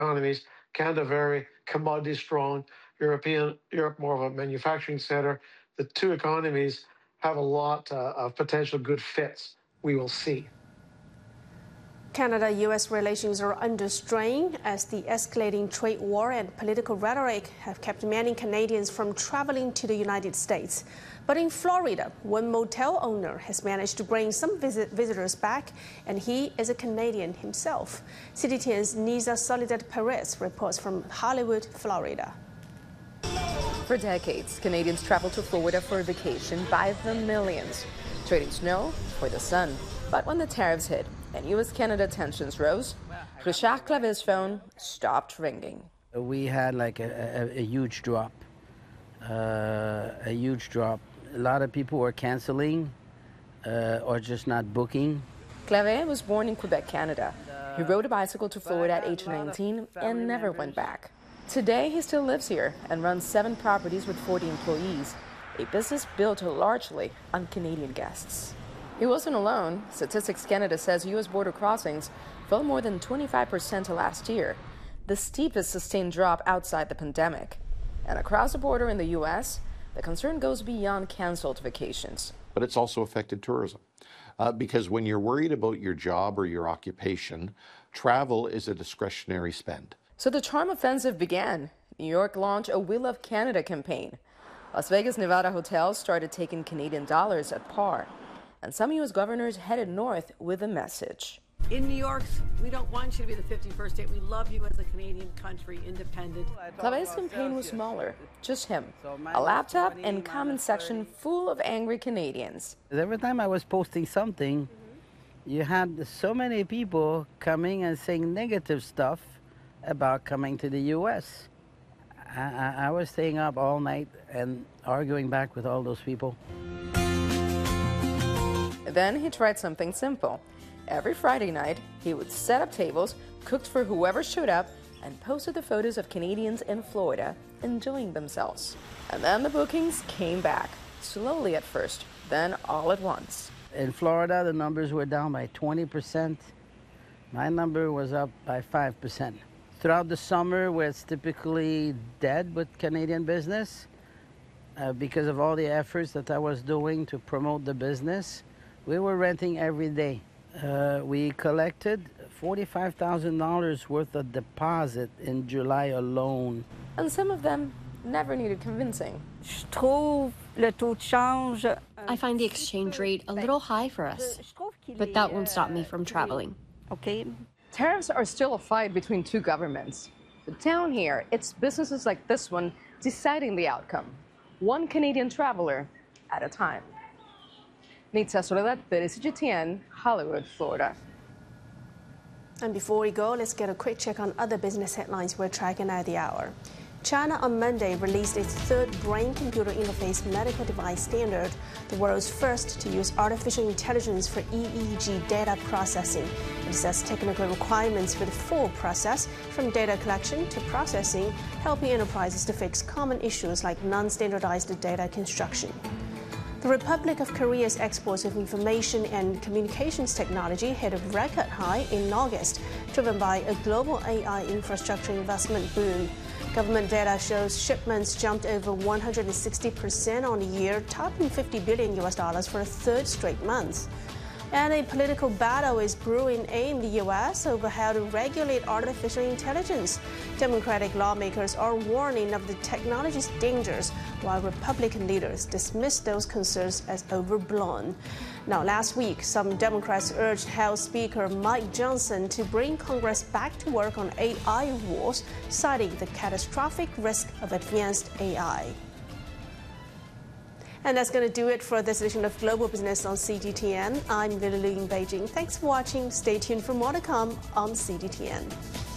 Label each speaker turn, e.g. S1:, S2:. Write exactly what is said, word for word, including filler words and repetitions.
S1: economies. Canada very commodity strong, European Europe more of a manufacturing center. The two economies have a lot uh, of potential good fits. We will see.
S2: Canada-U S relations are under strain as the escalating trade war and political rhetoric have kept many Canadians from traveling to the United States. But in Florida, one motel owner has managed to bring some visit visitors back, and he is a Canadian himself. C D T N's Nisa Soledad-Perez reports from Hollywood, Florida.
S3: For decades, Canadians travel to Florida for a vacation by the millions, trading snow for the sun. But when the tariffs hit and U S Canada tensions rose, Richard Clavet's phone stopped ringing.
S4: We had like a, a, a huge drop, uh, a huge drop. A lot of people were canceling uh, or just not booking.
S3: Clavet was born in Quebec, Canada. He rode a bicycle to Florida at age nineteen and never went back. Today, he still lives here and runs seven properties with forty employees, a business built largely on Canadian guests. He wasn't alone. Statistics Canada says U S border crossings fell more than twenty-five percent last year, the steepest sustained drop outside the pandemic. And across the border in the U S, the concern goes beyond canceled vacations.
S5: But it's also affected tourism. Uh, because when you're worried about your job or your occupation, travel is a discretionary spend.
S3: So the charm offensive began. New York launched a We Love Canada campaign. Las Vegas, Nevada hotels started taking Canadian dollars at par. And some U S governors headed north with a message.
S6: In New York, we don't want you to be the fifty-first state. We love you as a Canadian country, independent.
S3: Clavet's campaign was smaller, just him, a laptop and comment section full of angry Canadians.
S4: Every time I was posting something, you had so many people coming and saying negative stuff about coming to the U S. I, I, I was staying up all night and arguing back with all those people.
S3: Then he tried something simple. Every Friday night, he would set up tables, cooked for whoever showed up, and posted the photos of Canadians in Florida enjoying themselves. And then the bookings came back, slowly at first, then all at once.
S4: In Florida, the numbers were down by twenty percent. My number was up by five percent. Throughout the summer, where it's typically dead with Canadian business, uh, because of all the efforts that I was doing to promote the business, we were renting every day. Uh, we collected forty-five thousand dollars worth of deposit in July alone.
S3: And some of them never needed convincing.
S7: I find the exchange rate a little high for us, but that won't stop me from traveling.
S3: Okay. Tariffs are still a fight between two governments. But down here, it's businesses like this one deciding the outcome, one Canadian traveler at a time. Nisa Soledad-Perez, C G T N, Hollywood, Florida.
S2: And before we go, let's get a quick check on other business headlines we're tracking at the hour. China on Monday released its third brain-computer interface medical device standard, the world's first to use artificial intelligence for E E G data processing. It sets technical requirements for the full process, from data collection to processing, helping enterprises to fix common issues like non-standardized data construction. The Republic of Korea's exports of information and communications technology hit a record high in August, driven by a global A I infrastructure investment boom. Government data shows shipments jumped over one hundred sixty percent on the year, topping fifty billion U S dollars for a third straight month. And a political battle is brewing in the U S over how to regulate artificial intelligence. Democratic lawmakers are warning of the technology's dangers, while Republican leaders dismiss those concerns as overblown. Now, last week, some Democrats urged House Speaker Mike Johnson to bring Congress back to work on A I rules, citing the catastrophic risk of advanced A I. And that's going to do it for this edition of Global Business on C G T N. I'm Lily Lu in Beijing. Thanks for watching. Stay tuned for more to come on C G T N.